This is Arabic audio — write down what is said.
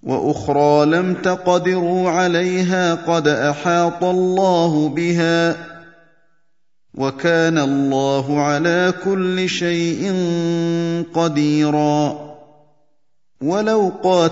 وأخرى لم تقدروا عليها قد أحاط الله بها ۚ وكان الله على كل شيء قديرا. ولو